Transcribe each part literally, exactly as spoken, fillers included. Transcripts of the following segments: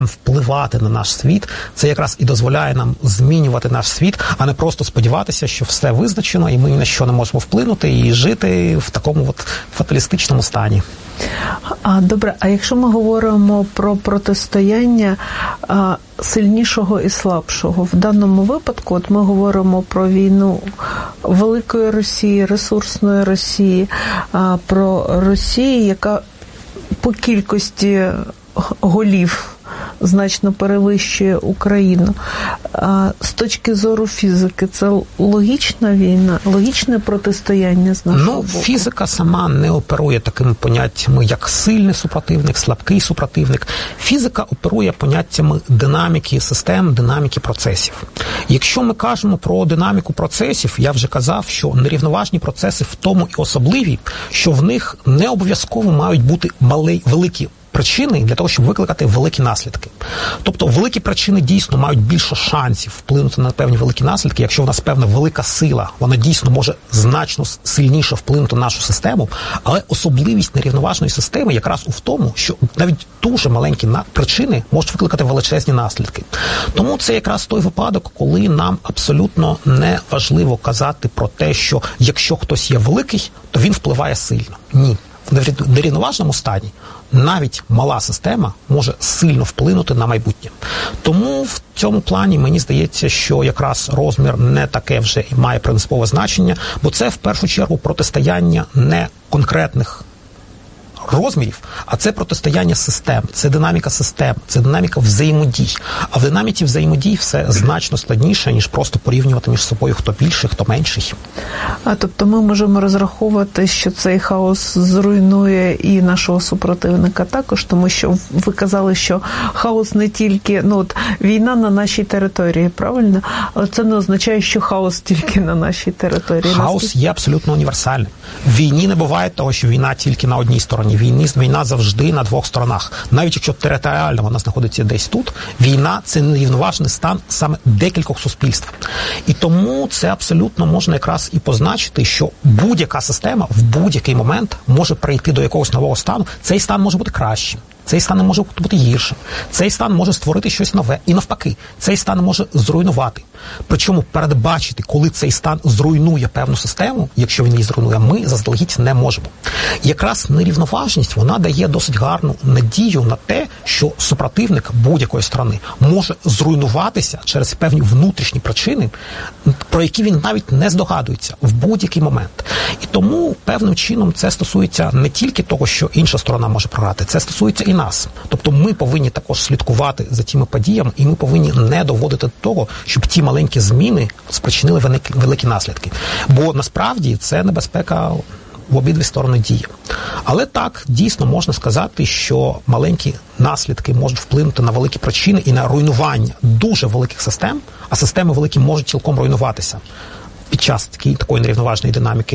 впливати на наш світ, це якраз і дозволяє нам змінювати наш світ, а не просто сподіватися, що все визначено, і ми ні на що не можемо вплинути, і жити в такому от фаталістичному стані. А, добре, а якщо ми говоримо про протистояння а, сильнішого і слабшого, в даному випадку от ми говоримо про війну великої Росії, ресурсної Росії, а, про Росію, яка по кількості голів значно перевищує Україну. А з точки зору фізики, це логічна війна, логічне протистояння з нашого Ну, боку? фізика сама не оперує такими поняттями, як сильний супротивник, слабкий супротивник. Фізика оперує поняттями динаміки систем, динаміки процесів. Якщо ми кажемо про динаміку процесів, я вже казав, що нерівноважні процеси в тому і особливі, що в них не обов'язково мають бути мали, великі причини для того, щоб викликати великі наслідки. Тобто великі причини дійсно мають більше шансів вплинути на певні великі наслідки, якщо у нас певна велика сила, вона дійсно може значно сильніше вплинути на нашу систему, але особливість нерівноважної системи якраз у тому, що навіть дуже маленькі причини можуть викликати величезні наслідки. Тому це якраз той випадок, коли нам абсолютно не важливо казати про те, що якщо хтось є великий, то він впливає сильно. Ні. В нерівноважному стані навіть мала система може сильно вплинути на майбутнє. Тому в цьому плані мені здається, що якраз розмір не таке вже і має принципове значення, бо це в першу чергу протистояння не конкретних розмірів, а це протистояння систем, це динаміка систем, це динаміка взаємодій. А в динаміці взаємодій все значно складніше, ніж просто порівнювати між собою, хто більший, хто менший. А тобто ми можемо розраховувати, що цей хаос зруйнує і нашого супротивника також, тому що ви казали, що хаос не тільки, ну от війна на нашій території, правильно? Але це не означає, що хаос тільки на нашій території. Хаос є абсолютно універсальним. В війні не буває того, що війна тільки на одній стороні. Війні, війна завжди на двох сторонах. Навіть якщо територіально вона знаходиться десь тут, війна – це нерівноважний стан саме декількох суспільств. І тому це абсолютно можна якраз і позначити, що будь-яка система в будь-який момент може прийти до якогось нового стану. Цей стан може бути кращим. Цей стан не може бути гіршим. Цей стан може створити щось нове. І навпаки, цей стан може зруйнувати. Причому передбачити, коли цей стан зруйнує певну систему, якщо він її зруйнує, ми заздалегідь не можемо. Якраз нерівноважність, вона дає досить гарну надію на те, що супротивник будь-якої сторони може зруйнуватися через певні внутрішні причини, про які він навіть не здогадується в будь-який момент. І тому певним чином це стосується не тільки того, що інша сторона може програти, це стосується і нас. Тобто ми повинні також слідкувати за тими подіями, і ми повинні не доводити до того, щоб ті маленькі зміни спричинили великі, великі наслідки. Бо насправді це небезпека в обидві сторони діє. Але так, дійсно можна сказати, що маленькі наслідки можуть вплинути на великі причини і на руйнування дуже великих систем, а системи великі можуть цілком руйнуватися під час такої, такої нерівноважної динаміки.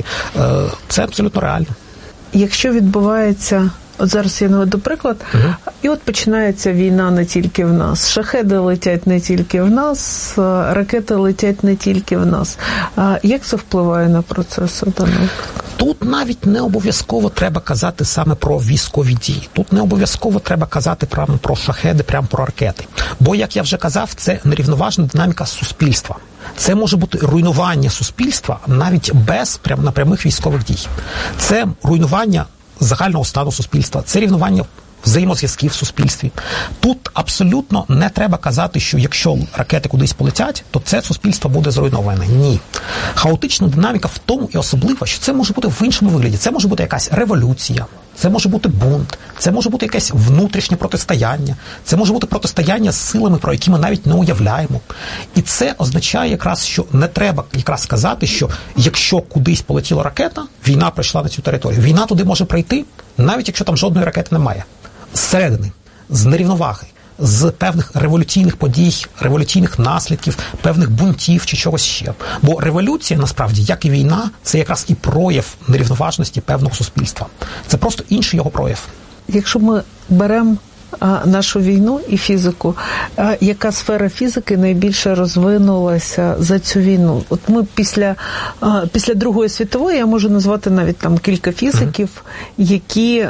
Це абсолютно реально. Якщо відбувається... От зараз я наведу приклад, угу. І от починається війна не тільки в нас. Шахеди летять не тільки в нас, ракети летять не тільки в нас. Як це впливає на процеси? Тут навіть не обов'язково треба казати саме про військові дії. Тут не обов'язково треба казати прямо про шахеди, прямо про ракети. Бо, як я вже казав, це нерівноважна динаміка суспільства. Це може бути руйнування суспільства навіть без прям, напрямих військових дій. Це руйнування загального стану суспільства, це рівнування взаємозв'язків в суспільстві. Тут абсолютно не треба казати, що якщо ракети кудись полетять, то це суспільство буде зруйноване. Ні. Хаотична динаміка в тому і особлива, що це може бути в іншому вигляді. Це може бути якась революція, це може бути бунт, це може бути якесь внутрішнє протистояння, це може бути протистояння з силами, про які ми навіть не уявляємо. І це означає якраз, що не треба якраз сказати, що якщо кудись полетіла ракета, війна прийшла на цю територію. Війна туди може прийти, навіть якщо там жодної ракети немає. Зсередини, з нерівноваги, з певних революційних подій, революційних наслідків, певних бунтів чи чогось ще. Бо революція, насправді, як і війна, це якраз і прояв нерівноважності певного суспільства. Це просто інший його прояв. Якщо ми беремо нашу війну і фізику. Яка сфера фізики найбільше розвинулася за цю війну? От ми після, після Другої світової, я можу назвати навіть там кілька фізиків, які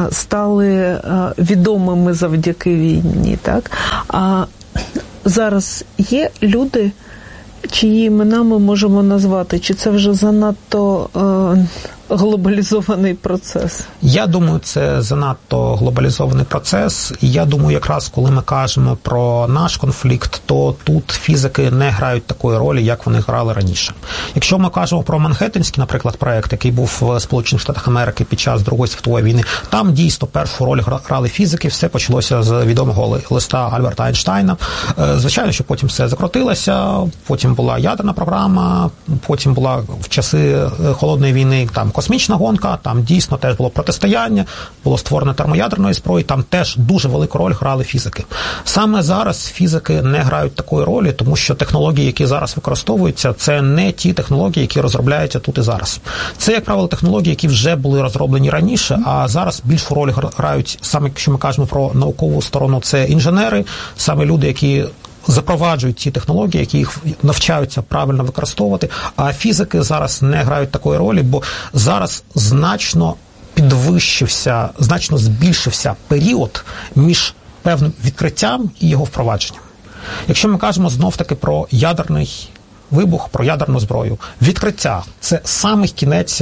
стали відомими завдяки війні. Так? А зараз є люди, чиї імена ми можемо назвати? Чи це вже занадто е, глобалізований процес? Я думаю, це занадто глобалізований процес. І я думаю, якраз коли ми кажемо про наш конфлікт, то тут фізики не грають такої ролі, як вони грали раніше. Якщо ми кажемо про Манхеттенський, наприклад, проект, який був в Сполучених Штатах Америки під час Другої світової війни, там дійсно першу роль грали фізики, все почалося з відомого листа Альберта Айнштайна. Звичайно, що потім все закрутилося, потім була ядерна програма, потім була в часи Холодної війни там космічна гонка, там дійсно теж було протистояння, було створено термоядерної зброї, там теж дуже велику роль грали фізики. Саме зараз фізики не грають такої ролі, тому що технології, які зараз використовуються, це не ті технології, які розробляються тут і зараз. Це, як правило, технології, які вже були розроблені раніше, а зараз більшу роль грають, саме якщо ми кажемо про наукову сторону, це інженери, саме люди, які запроваджують ті технології, які їх навчаються правильно використовувати, а фізики зараз не грають такої ролі, бо зараз значно підвищився, значно збільшився період між певним відкриттям і його впровадженням. Якщо ми кажемо знов-таки про ядерний вибух, про ядерну зброю, відкриття – це самий кінець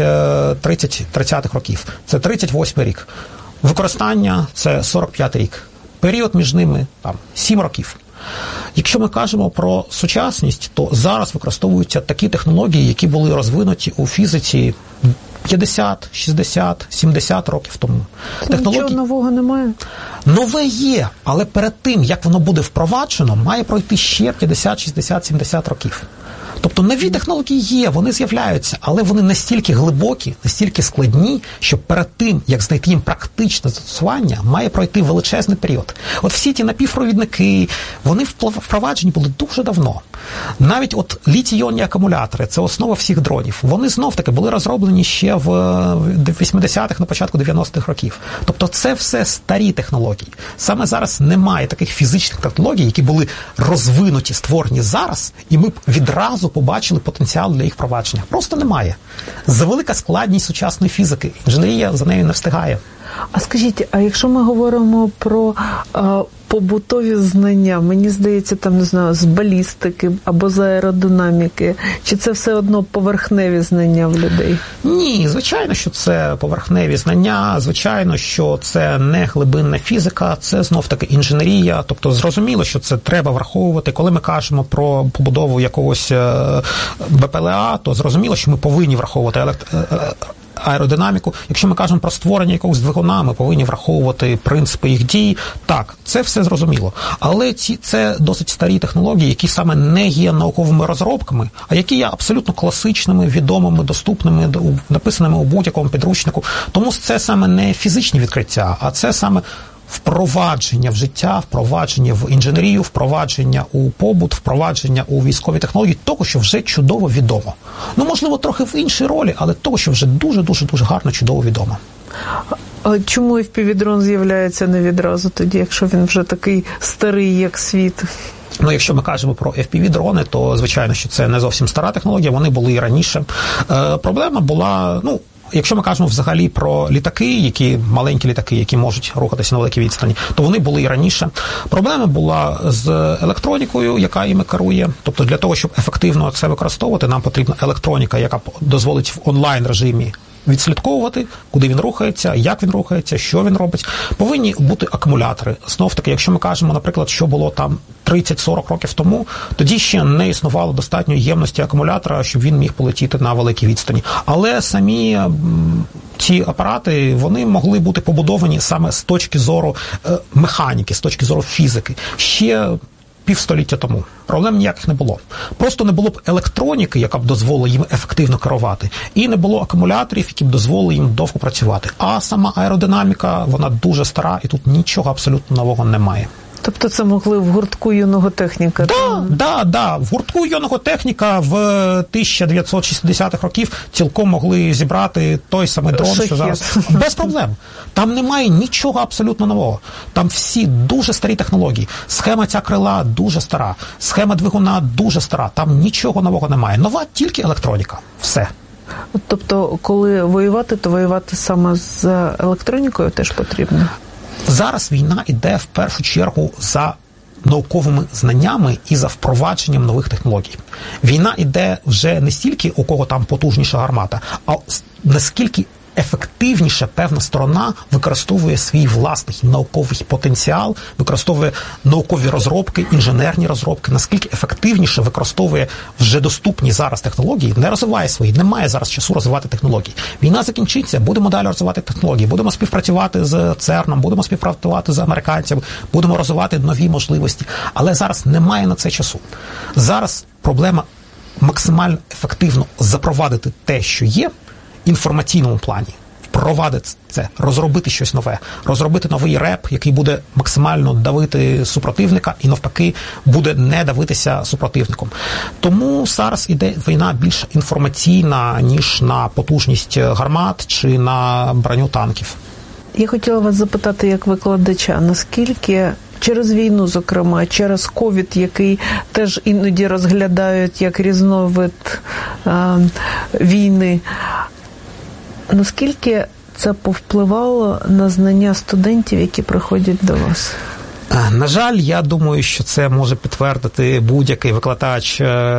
тридцятих років, це тридцять восьмий рік. Використання – це сорок п'ятий рік. Період між ними там сім років. Якщо ми кажемо про сучасність, то зараз використовуються такі технології, які були розвинуті у фізиці п'ятдесят, шістдесят, сімдесят років тому. Технології... Нічого нового немає? Нове є, але перед тим, як воно буде впроваджено, має пройти ще п'ятдесят, шістдесят, сімдесят років. Тобто нові технології є, вони з'являються, але вони настільки глибокі, настільки складні, що перед тим, як знайти їм практичне застосування, має пройти величезний період. От всі ті напівпровідники, вони впроваджені були дуже давно. Навіть от літій-іонні акумулятори, це основа всіх дронів, вони знов-таки були розроблені ще в вісімдесятих, на початку дев'яностих років. Тобто це все старі технології. Саме зараз немає таких фізичних технологій, які були розвинуті, створені зараз, і ми б відразу побачили потенціал для їх впровадження. Просто немає. Завелика складність сучасної фізики. Інженерія за нею не встигає. А скажіть, а якщо ми говоримо про а, побутові знання, мені здається, там, не знаю, з балістики або з аеродинаміки, чи це все одно поверхневі знання в людей? Ні, звичайно, що це поверхневі знання, звичайно, що це не глибинна фізика, це знов-таки інженерія, тобто зрозуміло, що це треба враховувати. Коли ми кажемо про побудову якогось Б П Л А, то зрозуміло, що ми повинні враховувати електро... аеродинаміку. Якщо ми кажемо про створення якогось двигуна, ми повинні враховувати принципи їх дій. Так, це все зрозуміло. Але ці, це досить старі технології, які саме не є науковими розробками, а які є абсолютно класичними, відомими, доступними, написаними у будь-якому підручнику. Тому це саме не фізичні відкриття, а це саме впровадження в життя, впровадження в інженерію, впровадження у побут, впровадження у військові технології, того, що вже чудово відомо. Ну, можливо, трохи в іншій ролі, але того, що вже дуже-дуже-дуже гарно, чудово відомо. А чому еф пі ві-дрон з'являється не відразу тоді, якщо він вже такий старий, як світ? Ну, якщо ми кажемо про еф пі ві-дрони, то, звичайно, що це не зовсім стара технологія, вони були і раніше. Е, проблема була, ну, якщо ми кажемо взагалі про літаки, які маленькі літаки, які можуть рухатися на великій відстані, то вони були і раніше. Проблема була з електронікою, яка іми керує. Тобто для того, щоб ефективно це використовувати, нам потрібна електроніка, яка дозволить в онлайн-режимі відслідковувати, куди він рухається, як він рухається, що він робить. Повинні бути акумулятори. Знов-таки, якщо ми кажемо, наприклад, що було там тридцять-сорок років тому, тоді ще не існувало достатньої ємності акумулятора, щоб він міг полетіти на великій відстані. Але самі ці апарати, вони могли бути побудовані саме з точки зору механіки, з точки зору фізики. Ще півстоліття тому. Проблем ніяких не було. Просто не було б електроніки, яка б дозволила їм ефективно керувати, і не було акумуляторів, які б дозволили їм довго працювати. А сама аеродинаміка, вона дуже стара, і тут нічого абсолютно нового немає. Тобто це могли в гуртку юного техніка? Да, да, да. В гуртку юного техніка в тисяча дев'ятсот шістдесятих років цілком могли зібрати той самий дрон, Шахет. що зараз. Без проблем. Там немає нічого абсолютно нового. Там всі дуже старі технології. Схема ця крила дуже стара. Схема двигуна дуже стара. Там нічого нового немає. Нова тільки електроніка. Все. Тобто, коли воювати, то воювати саме з електронікою теж потрібно? Зараз війна йде в першу чергу за науковими знаннями і за впровадженням нових технологій. Війна йде вже не стільки, у кого там потужніша гармата, а наскільки ефективніше певна сторона використовує свій власний науковий потенціал, використовує наукові розробки, інженерні розробки, наскільки ефективніше використовує вже доступні зараз технології, не розвиває свої, немає зараз часу розвивати технології. Війна закінчиться, будемо далі розвивати технології, будемо співпрацювати з церном, будемо співпрацювати з американцями, будемо розвивати нові можливості, але зараз немає на це часу. Зараз проблема максимально ефективно запровадити те, що є, в інформаційному плані, впровадити це, розробити щось нове, розробити новий реп, який буде максимально давити супротивника і навпаки буде не давитися супротивником. Тому зараз іде війна більш інформаційна, ніж на потужність гармат чи на броню танків. Я хотіла вас запитати як викладача, наскільки через війну, зокрема, через ковід, який теж іноді розглядають як різновид е, війни, наскільки це повпливало на знання студентів, які приходять до вас? На жаль, я думаю, що це може підтвердити будь-який викладач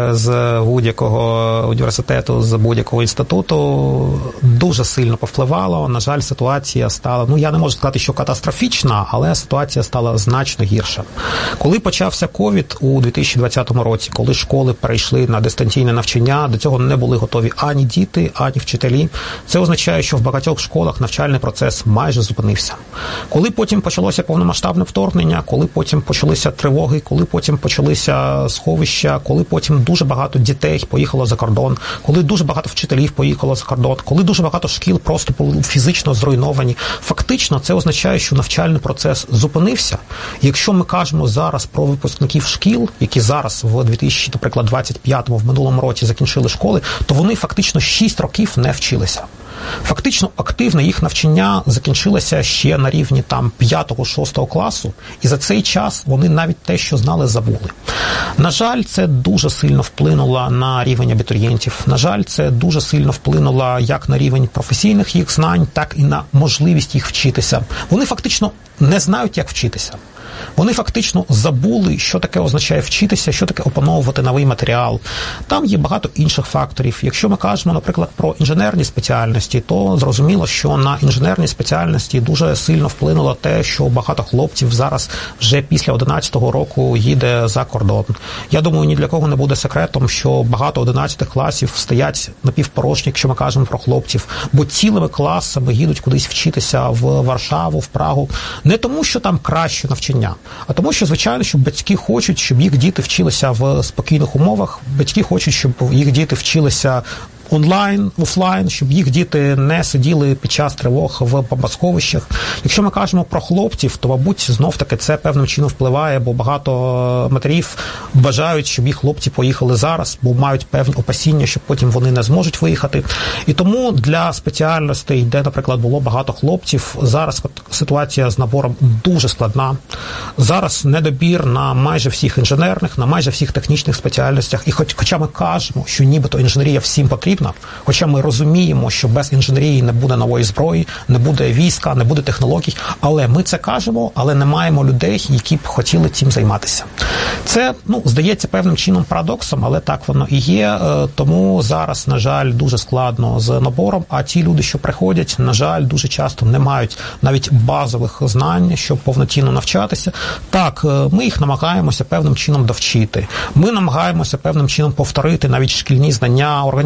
з будь-якого університету, з будь-якого інституту. Дуже сильно повпливало. На жаль, ситуація стала, ну я не можу сказати, що катастрофічна, але ситуація стала значно гірша. Коли почався ковід у дві тисячі двадцятому році, коли школи перейшли на дистанційне навчання, до цього не були готові ані діти, ані вчителі. Це означає, що в багатьох школах навчальний процес майже зупинився. Коли потім почалося повномасштабне вторгнення, коли потім почалися тривоги, коли потім почалися сховища, коли потім дуже багато дітей поїхало за кордон, коли дуже багато вчителів поїхало за кордон, коли дуже багато шкіл просто були фізично зруйновані. Фактично, це означає, що навчальний процес зупинився. Якщо ми кажемо зараз про випускників шкіл, які зараз в дві тисячі двадцять п'ятому, в минулому році закінчили школи, то вони фактично шість років не вчилися. Фактично активне їх навчання закінчилося ще на рівні там п'ятого-шостого класу, і за цей час вони навіть те, що знали, забули. На жаль, це дуже сильно вплинуло на рівень абітурієнтів. На жаль, це дуже сильно вплинуло як на рівень професійних їх знань, так і на можливість їх вчитися. Вони фактично не знають, як вчитися. Вони фактично забули, що таке означає вчитися, що таке опановувати новий матеріал. Там є багато інших факторів. Якщо ми кажемо, наприклад, про інженерні спеціальності, то зрозуміло, що на інженерні спеціальності дуже сильно вплинуло те, що багато хлопців зараз вже після одинадцятого року їде за кордон. Я думаю, ні для кого не буде секретом, що багато одинадцятих класів стоять напівпорожні, якщо ми кажемо про хлопців, бо цілими класами їдуть кудись вчитися в Варшаву, в Прагу. Не тому, що там краще навчання, а тому, що, звичайно, що батьки хочуть, щоб їх діти вчилися в спокійних умовах, батьки хочуть, щоб їх діти вчилися онлайн, офлайн, щоб їх діти не сиділи під час тривог в бомбосховищах. Якщо ми кажемо про хлопців, то, мабуть, знов-таки це певним чином впливає, бо багато матерів бажають, щоб їх хлопці поїхали зараз, бо мають певні опасіння, що потім вони не зможуть виїхати. І тому для спеціальностей, де, наприклад, було багато хлопців, зараз ситуація з набором дуже складна. Зараз недобір на майже всіх інженерних, на майже всіх технічних спеціальностях. І хоч, хоча ми кажемо, що нібито інженерія всім потрібна, хоча ми розуміємо, що без інженерії не буде нової зброї, не буде війська, не буде технологій, але ми це кажемо, але не маємо людей, які б хотіли цим займатися. Це, ну, здається певним чином парадоксом, але так воно і є, тому зараз, на жаль, дуже складно з набором, а ті люди, що приходять, на жаль, дуже часто не мають навіть базових знань, щоб повноцінно навчатися. Так, ми їх намагаємося певним чином довчити, ми намагаємося певним чином повторити навіть шкільні знання, організуємо певні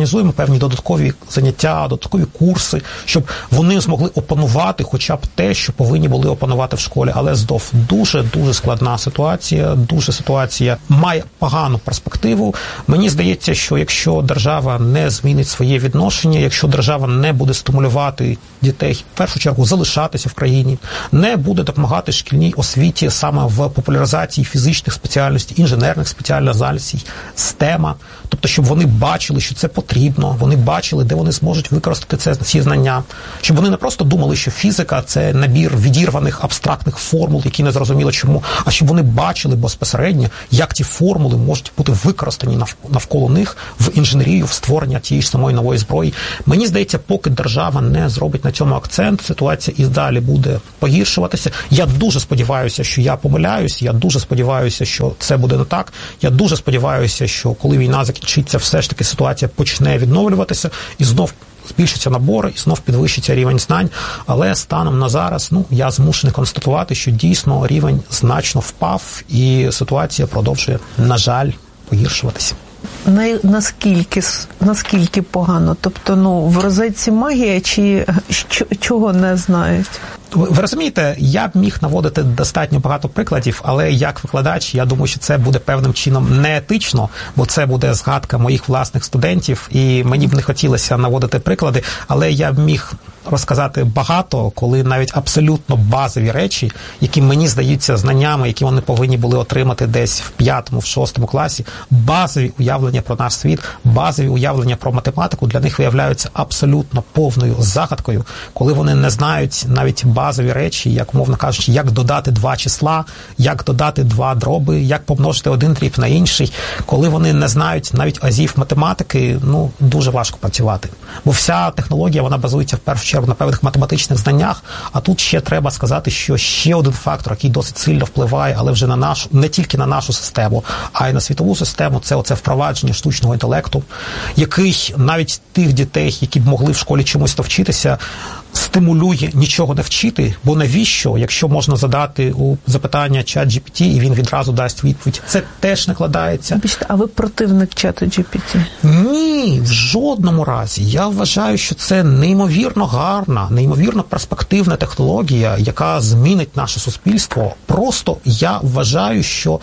певні додаткові заняття, додаткові курси, щоб вони змогли опанувати хоча б те, що повинні були опанувати в школі. Але здов дуже-дуже складна ситуація, дуже ситуація має погану перспективу. Мені здається, що якщо держава не змінить своє відношення, якщо держава не буде стимулювати дітей, в першу чергу, залишатися в країні, не буде допомагати шкільній освіті саме в популяризації фізичних спеціальностей, інженерних спеціальностей, стема, тобто, щоб вони бачили, що це потрібно, вони бачили, де вони зможуть використати це, ці знання, щоб вони не просто думали, що фізика – це набір відірваних абстрактних формул, які не зрозуміло чому, а щоб вони бачили безпосередньо, як ті формули можуть бути використані навколо них в інженерію, в створення тієї ж самої нової зброї. Мені здається, поки держава не зробить на цьому акцент, ситуація і далі буде погіршуватися. Я дуже сподіваюся, що я помиляюсь, я дуже сподіваюся, що це буде не так. Я дуже сподіваюся, що коли війна закінчиться, все ж таки ситуація почне відновлюватися і знов збільшаться набори, і знов підвищиться рівень знань. Але станом на зараз, ну, я змушений констатувати, що дійсно рівень значно впав і ситуація продовжує, на жаль, погіршуватися. На, наскільки, наскільки погано? Тобто, ну, в розетці магія чи що, чого не знають? Ви, ви розумієте, я б міг наводити достатньо багато прикладів, але як викладач, я думаю, що це буде певним чином неетично, бо це буде згадка моїх власних студентів, і мені б не хотілося наводити приклади, але я б міг розказати багато, коли навіть абсолютно базові речі, які мені здаються знаннями, які вони повинні були отримати десь в п'ятому, в шостому класі, базові уявлення про наш світ, базові уявлення про математику для них виявляються абсолютно повною загадкою, коли вони не знають навіть базові речі, як, умовно кажучи, як додати два числа, як додати два дроби, як помножити один дріб на інший, коли вони не знають навіть азів математики, ну, дуже важко працювати. Бо вся технологія, вона базується в першу чергу на певних математичних знаннях, а тут ще треба сказати, що ще один фактор, який досить сильно впливає, але вже на нашу, не тільки на нашу систему, а й на світову систему, це оце впровадження штучного інтелекту, який навіть тих дітей, які б могли в школі чомусь навчитися, стимулює нічого не вчити, бо навіщо, якщо можна задати у запитання чат джі пі ті, і він відразу дасть відповідь. Це теж накладається. А ви противник чату джі пі ті? Ні, в жодному разі. Я вважаю, що це неймовірно гарна, неймовірно перспективна технологія, яка змінить наше суспільство. Просто я вважаю, що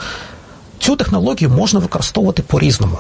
цю технологію можна використовувати по-різному.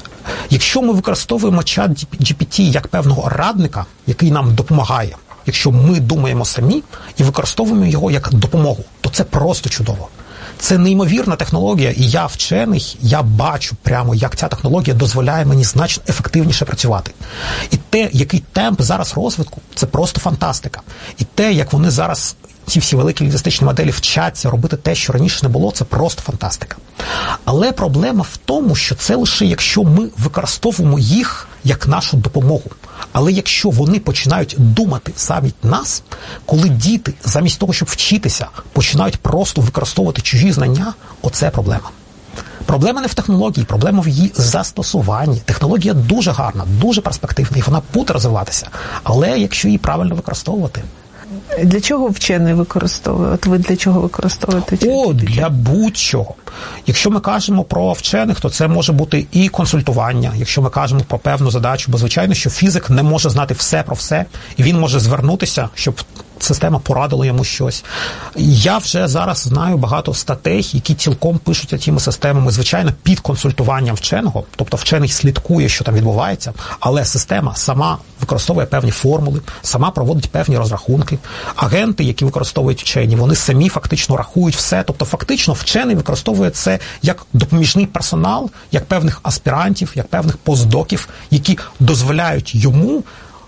Якщо ми використовуємо чат джі пі ті як певного радника, який нам допомагає, якщо ми думаємо самі і використовуємо його як допомогу, то це просто чудово. Це неймовірна технологія, і я вчений, я бачу прямо, як ця технологія дозволяє мені значно ефективніше працювати. І те, який темп зараз розвитку, це просто фантастика. І те, як вони зараз, ці всі великі лінгвістичні моделі, вчаться робити те, що раніше не було, це просто фантастика. Але проблема в тому, що це лише якщо ми використовуємо їх як нашу допомогу. Але якщо вони починають думати замість нас, коли діти замість того, щоб вчитися, починають просто використовувати чужі знання, оце проблема. Проблема не в технології, проблема в її застосуванні. Технологія дуже гарна, дуже перспективна, і вона буде розвиватися. Але якщо її правильно використовувати. Для чого вчений використовує? От ви для чого використовуєте? О, для будь-чого. Якщо ми кажемо про вчених, то це може бути і консультування. Якщо ми кажемо про певну задачу, бо звичайно, що фізик не може знати все про все, і він може звернутися, щоб система порадила йому щось. Я вже зараз знаю багато статей, які цілком пишуться тими системами, звичайно, під консультуванням вченого, тобто вчений слідкує, що там відбувається, але система сама використовує певні формули, сама проводить певні розрахунки. Агенти, які використовують вчені, вони самі фактично рахують все, тобто фактично вчений використовує це як допоміжний персонал, як певних аспірантів, як певних постдоків, які дозволяють йому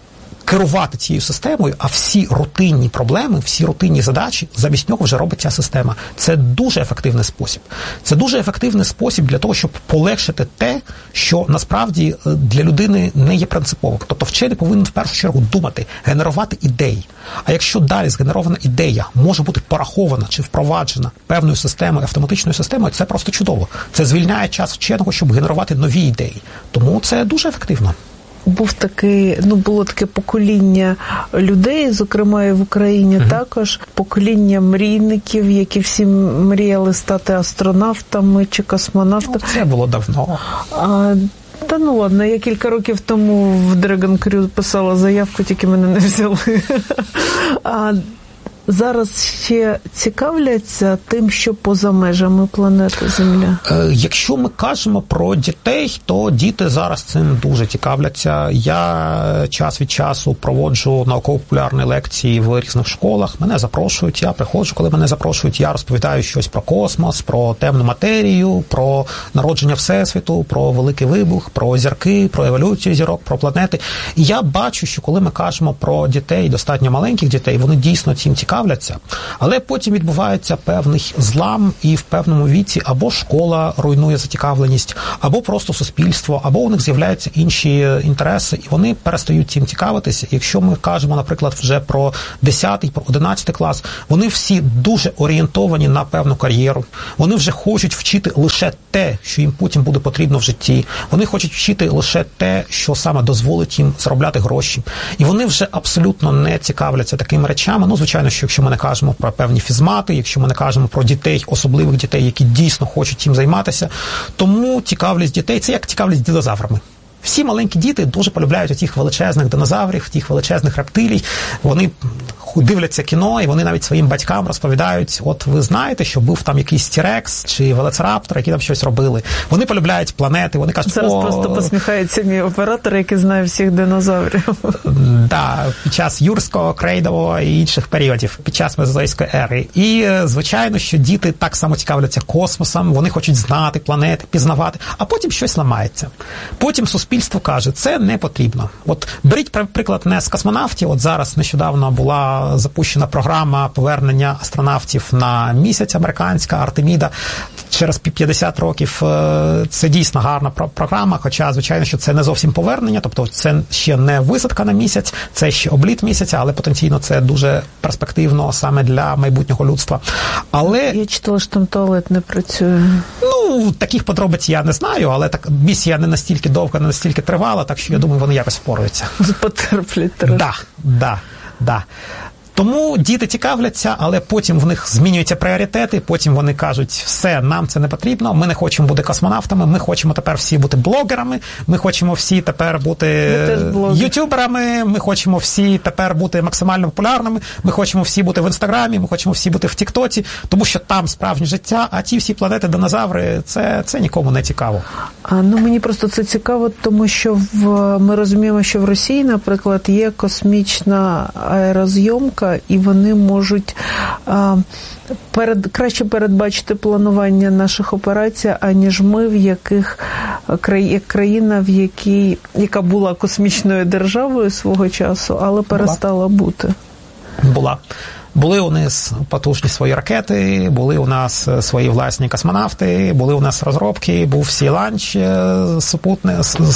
керувати цією системою, а всі рутинні проблеми, всі рутинні задачі замість нього вже робить ця система. Це дуже ефективний спосіб. Це дуже ефективний спосіб для того, щоб полегшити те, що насправді для людини не є принциповим. Тобто вчений повинен в першу чергу думати, генерувати ідеї. А якщо далі згенерована ідея може бути порахована чи впроваджена певною системою, автоматичною системою, це просто чудово. Це звільняє час вченого, щоб генерувати нові ідеї. Тому це дуже ефективно. Був такий, ну, було таке покоління людей, зокрема і в Україні mm-hmm. також, покоління мрійників, які всі мріяли стати астронавтами чи космонавтами. Ну, це було давно. А Та ну ладно, я кілька років тому в Dragon Crew писала заявку, тільки мене не взяли. А зараз ще цікавляться тим, що поза межами планети Земля? Якщо ми кажемо про дітей, то діти зараз цим дуже цікавляться. Я час від часу проводжу науково-популярні лекції в різних школах. Мене запрошують, я приходжу, коли мене запрошують, я розповідаю щось про космос, про темну матерію, про народження Всесвіту, про великий вибух, про зірки, про еволюцію зірок, про планети. І я бачу, що коли ми кажемо про дітей, достатньо маленьких дітей, вони дійсно цим цікавляться. Але потім відбувається певний злам, і в певному віці або школа руйнує зацікавленість, або просто суспільство, або у них з'являються інші інтереси, і вони перестають цим цікавитися. Якщо ми кажемо, наприклад, вже про десятий, про одинадцятий клас, вони всі дуже орієнтовані на певну кар'єру. Вони вже хочуть вчити лише те, що їм потім буде потрібно в житті. Вони хочуть вчити лише те, що саме дозволить їм заробляти гроші. І вони вже абсолютно не цікавляться такими речами. Ну, звичайно, що якщо ми не кажемо про певні фізмати, якщо ми не кажемо про дітей, особливих дітей, які дійсно хочуть цим займатися, тому цікавість дітей – це як цікавість динозаврами. Всі маленькі діти дуже полюбляють отих величезних динозаврів, тих величезних рептилій. Вони дивляться кіно, і вони навіть своїм батькам розповідають, от ви знаєте, що був там якийсь Тірекс чи Велоцираптор, які там щось робили. Вони полюбляють планети, вони кажуть, зараз о... просто посміхається мій оператор, який знає всіх динозаврів. Да, під час юрського, крейдового і інших періодів, під час мезозойської ери. І, звичайно, що діти так само цікавляться космосом, вони хочуть знати планети, пізнавати, а потім щось ламається. Потім суспільство каже, це не потрібно. От беріть приклад не з космонавтів, от зараз нещодавно була запущена програма повернення астронавтів на місяць, американська, Артеміда, через п'ятдесят років. Це дійсно гарна програма, хоча, звичайно, що це не зовсім повернення, тобто це ще не висадка на місяць, це ще обліт місяця, але потенційно це дуже перспективно саме для майбутнього людства. Але... Я читала, що там туалет не працює. Ну, таких подробиць я не знаю, але так місія не настільки довга, не настільки тривала, так що я думаю, вони якось впораються. Потерплять трохи. Да, да, да. Тому діти цікавляться, але потім в них змінюються пріоритети, потім вони кажуть, все, нам це не потрібно, ми не хочемо бути космонавтами, ми хочемо тепер всі бути блогерами, ми хочемо всі тепер бути ютуберами, ми хочемо всі тепер бути максимально популярними, ми хочемо всі бути в Інстаграмі, ми хочемо всі бути в Тіктоці, тому що там справжнє життя, а ті всі планети, динозаври, це, це нікому не цікаво. А, ну, мені просто це цікаво, тому що в, ми розуміємо, що в Росії, наприклад, є космічна аерозйомка, і вони можуть а, перед, краще передбачити планування наших операцій, аніж ми, в яких край, країна, в якій, яка була космічною державою свого часу, але перестала була. бути. Була. Були у нас потужні свої ракети, були у нас свої власні космонавти, були у нас розробки, був Сі-ланч, супутний,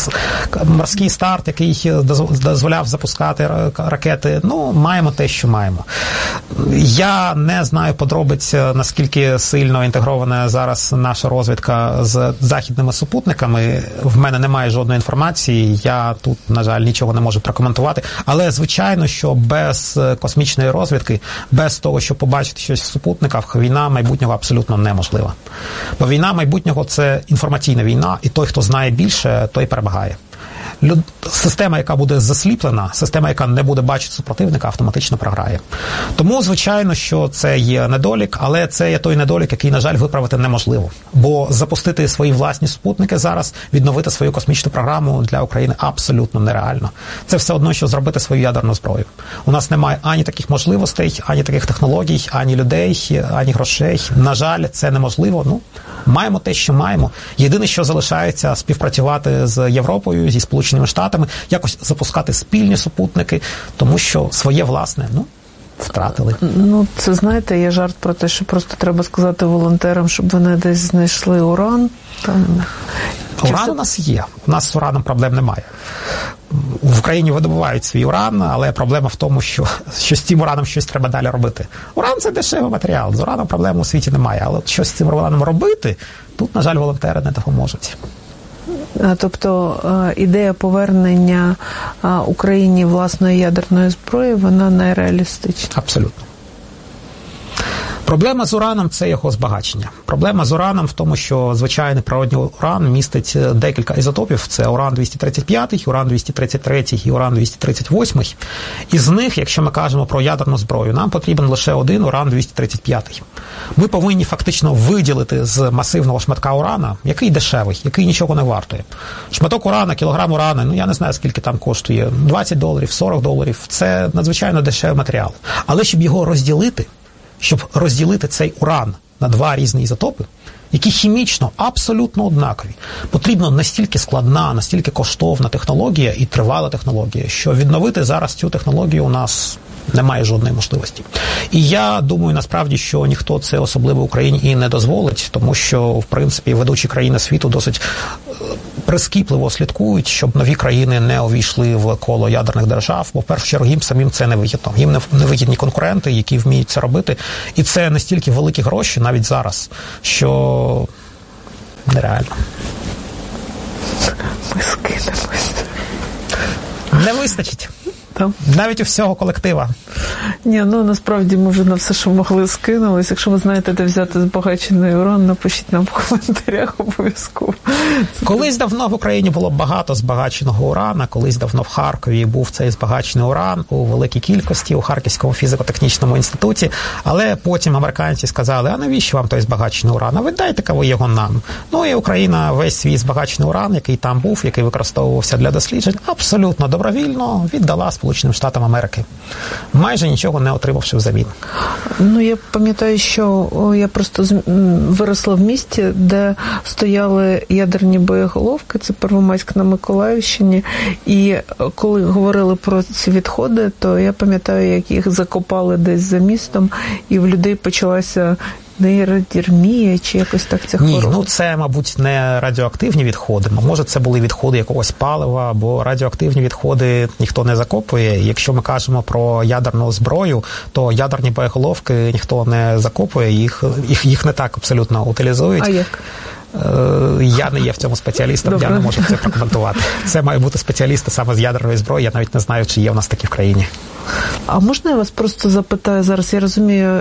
морський старт, який дозволяв запускати ракети. Ну, маємо те, що маємо. Я не знаю подробиць, наскільки сильно інтегрована зараз наша розвідка з західними супутниками. В мене немає жодної інформації, я тут, на жаль, нічого не можу прокоментувати. Але, звичайно, що без космічної розвідки, без того, щоб побачити щось в супутниках, війна майбутнього абсолютно неможлива. Бо війна майбутнього – це інформаційна війна, і той, хто знає більше, той перемагає. Люд... Система, яка буде засліплена, система, яка не буде бачити супротивника, автоматично програє. Тому, звичайно, що це є недолік, але це є той недолік, який, на жаль, виправити неможливо. Бо запустити свої власні супутники зараз, відновити свою космічну програму для України абсолютно нереально. Це все одно, що зробити свою ядерну зброю. У нас немає ані таких можливостей, ані таких технологій, ані людей, ані грошей. На жаль, це неможливо. Ну, маємо те, що маємо. Єдине, що залишається, співпрацювати з Європою, зі Сполученими Штатами, якось запускати спільні супутники, тому що своє власне, ну, втратили. Ну, це, знаєте, є жарт про те, що просто треба сказати волонтерам, щоб вони десь знайшли уран. Там... Уран у нас є. У нас з ураном проблем немає. В Україні видобувають свій уран, але проблема в тому, що, що з цим ураном щось треба далі робити. Уран – це дешевий матеріал, з ураном проблем у світі немає, але що з цим ураном робити, тут, на жаль, волонтери не допоможуть. Тобто ідея повернення Україні власної ядерної зброї, вона нереалістична? Абсолютно. Проблема з ураном – це його збагачення. Проблема з ураном в тому, що звичайний природній уран містить декілька ізотопів. Це уран двісті тридцять п'ять, уран двісті тридцять три і уран двісті тридцять вісім. Із них, якщо ми кажемо про ядерну зброю, нам потрібен лише один уран двісті тридцять п'ять. Ми повинні фактично виділити з масивного шматка урана, який дешевий, який нічого не вартує. Шматок урана, кілограм урана, ну я не знаю, скільки там коштує, двадцять доларів, сорок доларів. Це надзвичайно дешевий матеріал. Але щоб його розділити, щоб розділити цей уран на два різні ізотопи, які хімічно абсолютно однакові, потрібна настільки складна, настільки коштовна технологія і тривала технологія, що відновити зараз цю технологію у нас немає жодної можливості. І я думаю, насправді, що ніхто це особливо Україні і не дозволить, тому що, в принципі, ведучі країни світу досить прискіпливо слідкують, щоб нові країни не увійшли в коло ядерних держав, бо в першу чергу їм самим це не вигідно. Їм не вигідні конкуренти, які вміють це робити. І це настільки великі гроші навіть зараз, що нереально. Ми скинемось. Не вистачить. Там. Навіть у всього колектива. Ні, ну насправді ми вже на все, що могли, скинулись. Якщо ви знаєте, де взяти збагачений уран, напишіть нам в коментарях обов'язково. Колись давно в Україні було багато збагаченого урана, колись давно в Харкові був цей збагачений уран у великій кількості у Харківському фізико-технічному інституті, але потім американці сказали, а навіщо вам той збагачений уран? А ви дайте-ка ви його нам. Ну і Україна весь свій збагачений уран, який там був, який використовувався для досліджень, абсолютно добровільно віддала Сполученим Штатам Америки, майже нічого не отримавши взамін. Ну, я пам'ятаю, що я просто виросла в місті, де стояли ядерні боєголовки, це Первомайськ на Миколаївщині, і коли говорили про ці відходи, то я пам'ятаю, як їх закопали десь за містом, і в людей почалася нейродермія чи якось так ця хвороба? Ні, ну це, мабуть, не радіоактивні відходи. Може, це були відходи якогось палива, бо радіоактивні відходи ніхто не закопує. Якщо ми кажемо про ядерну зброю, то ядерні боєголовки ніхто не закопує, їх, їх, їх не так абсолютно утилізують. А як? Я не є в цьому спеціалістом, Добре. Я не можу це прокоментувати. Це має бути спеціалісти саме з ядерної зброї, я навіть не знаю, чи є у нас такі в країні. А можна я вас просто запитаю зараз, я розумію,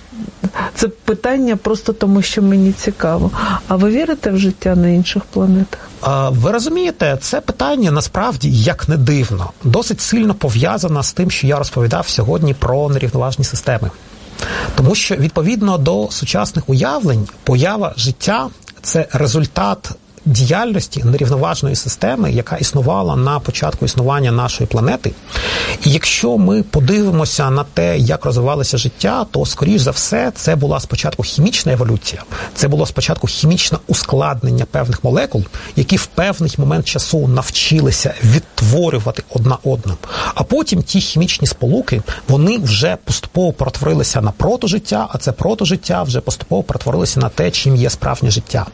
це питання просто тому, що мені цікаво. А ви вірите в життя на інших планетах? Ви розумієте, це питання, насправді, як не дивно, досить сильно пов'язано з тим, що я розповідав сьогодні про нерівноважні системи. Тому що, відповідно до сучасних уявлень, поява життя – це результат діяльності нерівноважної системи, яка існувала на початку існування нашої планети. І якщо ми подивимося на те, як розвивалося життя, то, скоріш за все, це була спочатку хімічна еволюція, це було спочатку хімічне ускладнення певних молекул, які в певний момент часу навчилися відтворювати одна одну. А потім ті хімічні сполуки, вони вже поступово перетворилися на протожиття, а це протожиття вже поступово перетворилося на те, чим є справжнє життя.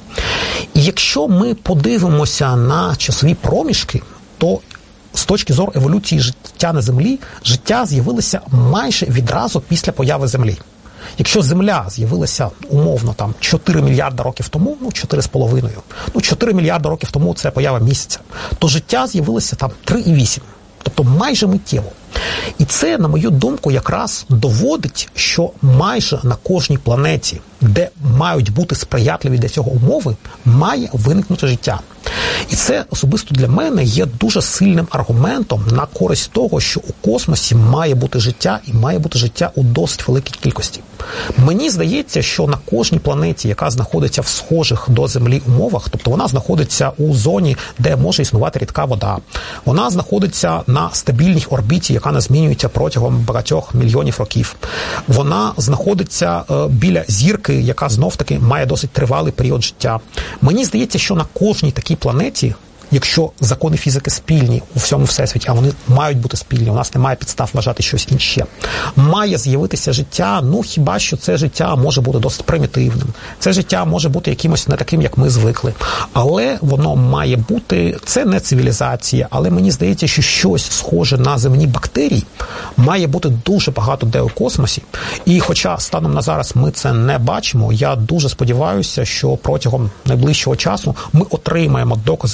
І якщо ми подивимося на часові проміжки, то з точки зору еволюції життя на Землі, життя з'явилося майже відразу після появи Землі. Якщо Земля з'явилася умовно там чотири мільярди років тому, ну чотири з половиною, ну чотири мільярди років тому це поява місяця, то життя з'явилося там три і вісім, тобто майже миттєво. І це, на мою думку, якраз доводить, що майже на кожній планеті, де мають бути сприятливі для цього умови, має виникнути життя. І це особисто для мене є дуже сильним аргументом на користь того, що у космосі має бути життя і має бути життя у досить великій кількості. Мені здається, що на кожній планеті, яка знаходиться в схожих до Землі умовах, тобто вона знаходиться у зоні, де може існувати рідка вода, вона знаходиться на стабільній орбіті, яка не змінюється протягом багатьох мільйонів років. Вона знаходиться е, біля зірки, яка знов-таки має досить тривалий період життя. Мені здається, що на кожній такій планеті, якщо закони фізики спільні у всьому всесвіті, а вони мають бути спільні, у нас немає підстав вважати щось інше, має з'явитися життя, ну хіба що це життя може бути досить примітивним, це життя може бути якимось не таким, як ми звикли, але воно має бути, це не цивілізація, але мені здається, що щось схоже на земні бактерії має бути дуже багато де у космосі, і хоча станом на зараз ми це не бачимо, я дуже сподіваюся, що протягом найближчого часу ми отримаємо докази того,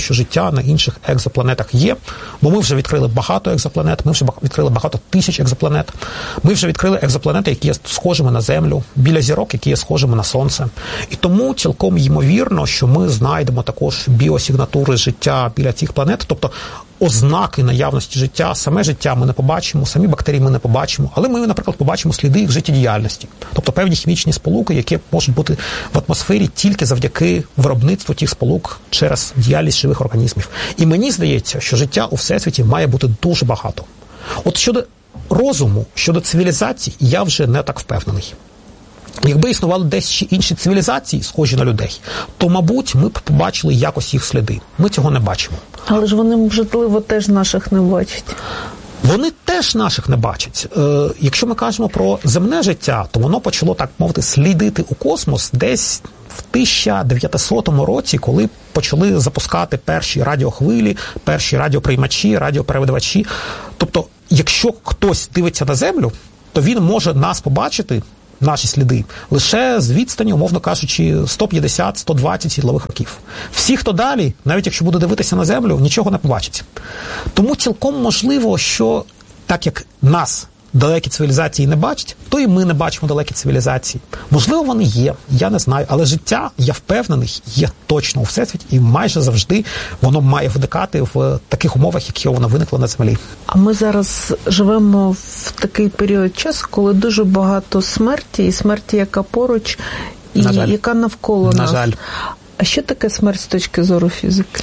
що життя на інших екзопланетах є, бо ми вже відкрили багато екзопланет, ми вже відкрили багато тисяч екзопланет, ми вже відкрили екзопланети, які є схожими на Землю, біля зірок, які є схожими на Сонце. І тому цілком ймовірно, що ми знайдемо також біосигнатури життя біля цих планет, тобто ознаки наявності життя, саме життя ми не побачимо, самі бактерії ми не побачимо, але ми, наприклад, побачимо сліди їх життєдіяльності, тобто певні хімічні сполуки, які можуть бути в атмосфері тільки завдяки виробництву тих сполук через діяльність живих організмів. І мені здається, що життя у Всесвіті має бути дуже багато. От щодо розуму, щодо цивілізації, я вже не так впевнений. Якби існували десь ще інші цивілізації, схожі на людей, то, мабуть, ми б побачили якось їх сліди. Ми цього не бачимо. Але ж вони, можливо, теж наших не бачать. Вони теж наших не бачать. Е, якщо ми кажемо про земне життя, то воно почало, так мовити, слідити у космос десь в тисяча дев'ятисотому році, коли почали запускати перші радіохвилі, перші радіоприймачі, радіопередавачі. Тобто, якщо хтось дивиться на Землю, то він може нас побачити, наші сліди, лише з відстані, умовно кажучи, сто п'ятдесят - сто двадцять світлових років. Всі, хто далі, навіть якщо буде дивитися на Землю, нічого не побачить. Тому цілком можливо, що так як нас далекі цивілізації не бачать, то і ми не бачимо далекі цивілізації. Можливо, вони є, я не знаю, але життя, я впевнений, є точно у Всесвіті, і майже завжди воно має виникати в таких умовах, які воно виникло на Землі. А ми зараз живемо в такий період часу, коли дуже багато смерті, і смерті, яка поруч, і яка навколо на нас. Жаль. А що таке смерть з точки зору фізики?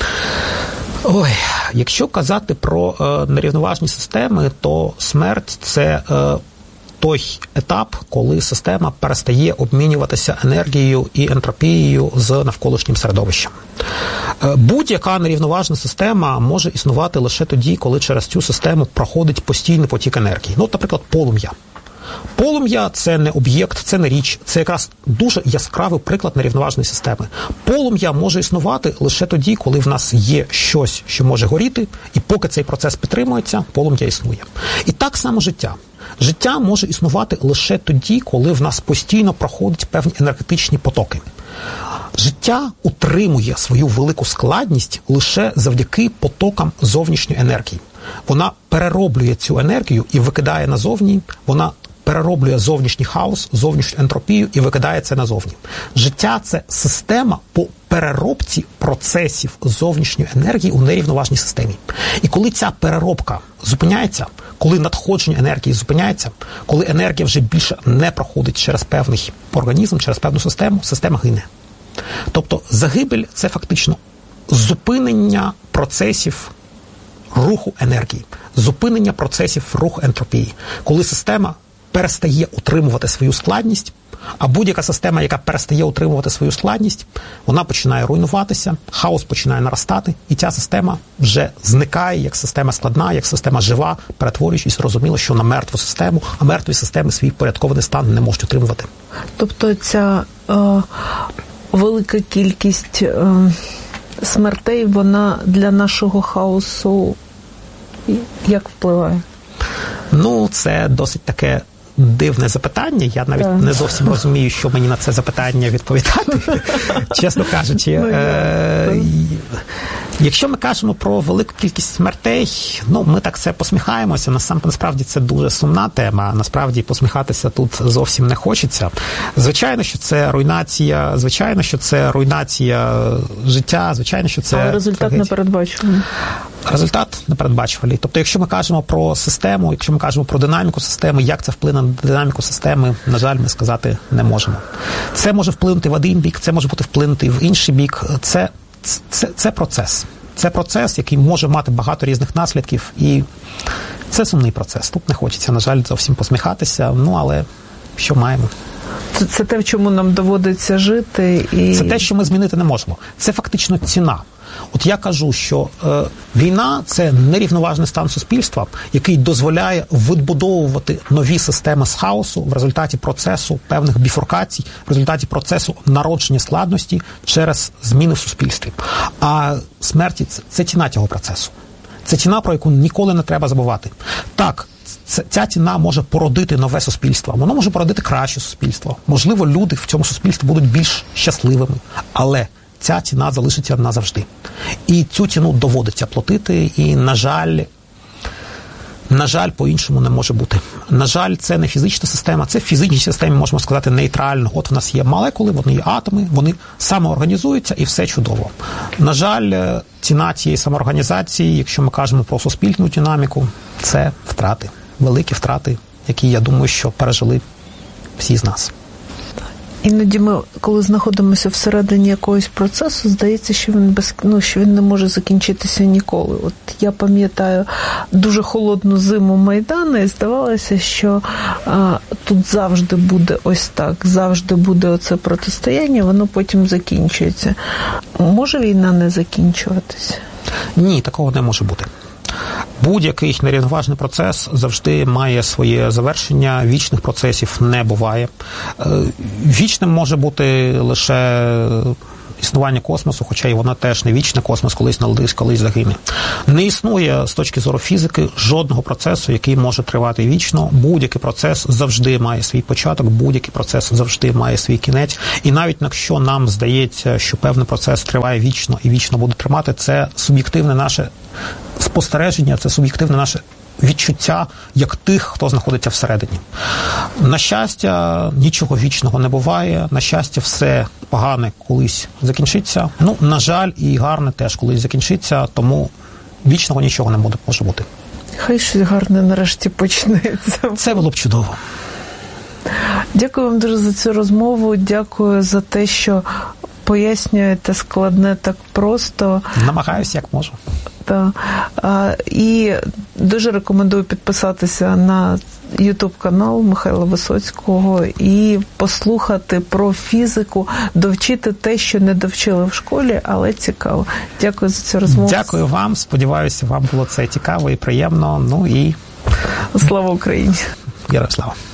Ой, якщо казати про е, нерівноважні системи, то смерть – це е, той етап, коли система перестає обмінюватися енергією і ентропією з навколишнім середовищем. Е, будь-яка нерівноважна система може існувати лише тоді, коли через цю систему проходить постійний потік енергії. Ну, от, наприклад, полум'я. Полум'я – це не об'єкт, це не річ, це якраз дуже яскравий приклад нерівноважної системи. Полум'я може існувати лише тоді, коли в нас є щось, що може горіти, і поки цей процес підтримується, полум'я існує. І так само життя. Життя може існувати лише тоді, коли в нас постійно проходять певні енергетичні потоки. Життя утримує свою велику складність лише завдяки потокам зовнішньої енергії. Вона перероблює цю енергію і викидає назовні, вона перероблює зовнішній хаос, зовнішню ентропію і викидає це назовні. Життя – це система по переробці процесів зовнішньої енергії у нерівноважній системі. І коли ця переробка зупиняється, коли надходження енергії зупиняється, коли енергія вже більше не проходить через певний організм, через певну систему, система гине. Тобто загибель – це фактично зупинення процесів руху енергії, зупинення процесів руху ентропії, коли система перестає утримувати свою складність, а будь-яка система, яка перестає утримувати свою складність, вона починає руйнуватися, хаос починає наростати, і ця система вже зникає як система складна, як система жива, перетворюючись, зрозуміло, що на мертву систему, а мертві системи свій впорядкований стан не можуть утримувати. Тобто ця е, велика кількість е, смертей, вона для нашого хаосу як впливає? Ну, це досить таке дивне запитання. Я навіть так. не зовсім розумію, що мені на це запитання відповідати, чесно кажучи. Е- якщо ми кажемо про велику кількість смертей, ну, ми так це посміхаємося. Насправді це дуже сумна тема. Насправді посміхатися тут зовсім не хочеться. Звичайно, що це руйнація, звичайно, що це руйнація життя, звичайно, що це... Але результат не передбачуваний. Результат непередбачуваний. Тобто, якщо ми кажемо про систему, якщо ми кажемо про динаміку системи, як це вплине на динаміку системи, на жаль, ми сказати не можемо. Це може вплинути в один бік, це може бути вплинути в інший бік. Це, це, це процес. Це процес, який може мати багато різних наслідків, і це сумний процес. Тут не хочеться, на жаль, зовсім посміхатися, ну, але що маємо? Це, це те, в чому нам доводиться жити. І... Це те, що ми змінити не можемо. Це фактично ціна. От я кажу, що е, війна – це нерівноважний стан суспільства, який дозволяє відбудовувати нові системи з хаосу в результаті процесу певних біфуркацій, в результаті процесу народження складності через зміни в суспільстві. А смерті – це ціна цього процесу. Це ціна, про яку ніколи не треба забувати. Так, ця ціна може породити нове суспільство, воно може породити краще суспільство. Можливо, люди в цьому суспільстві будуть більш щасливими, але ця ціна залишиться назавжди. І цю ціну доводиться платити, і, на жаль, На жаль, по-іншому не може бути. На жаль, це не фізична система, це в фізичній системі, можемо сказати, нейтрально. От в нас є молекули, вони є атоми, вони самоорганізуються і все чудово. На жаль, ціна цієї самоорганізації, якщо ми кажемо про суспільну динаміку, це втрати, великі втрати, які, я думаю, що пережили всі з нас. Іноді ми, коли знаходимося всередині якогось процесу, здається, що він без, ну, що він не може закінчитися ніколи. От я пам'ятаю дуже холодну зиму Майдану, і здавалося, що а, тут завжди буде ось так, завжди буде оце протистояння, воно потім закінчується. Може війна не закінчуватися? Ні, такого не може бути. Будь-який нерівноважний процес завжди має своє завершення, вічних процесів не буває. Вічним може бути лише існування космосу, хоча і воно теж не вічне, космос колись налетить, колись загине. Не існує з точки зору фізики жодного процесу, який може тривати вічно. Будь-який процес завжди має свій початок, будь-який процес завжди має свій кінець. І навіть якщо нам здається, що певний процес триває вічно і вічно буде тримати, це суб'єктивне наше спостереження, це суб'єктивне наше відчуття, як тих, хто знаходиться всередині. На щастя, нічого вічного не буває. На щастя, все погане колись закінчиться. Ну, на жаль, і гарне теж колись закінчиться, тому вічного нічого не буде, може бути. Хай щось гарне нарешті почнеться. Це було б чудово. Дякую вам дуже за цю розмову. Дякую за те, що пояснюєте складне так просто. Намагаюся, як можу. Так. І дуже рекомендую підписатися на ютуб-канал Михайла Висоцького і послухати про фізику, довчити те, що не довчили в школі, але цікаво. Дякую за цю розмову. Дякую вам. Сподіваюся, вам було це цікаво і приємно. Ну і слава Україні! Героям слава!